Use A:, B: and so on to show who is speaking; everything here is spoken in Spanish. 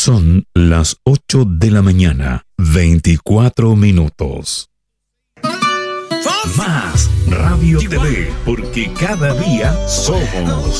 A: Son las 8 de la mañana, 24 minutos. Más Radio TV, porque cada día somos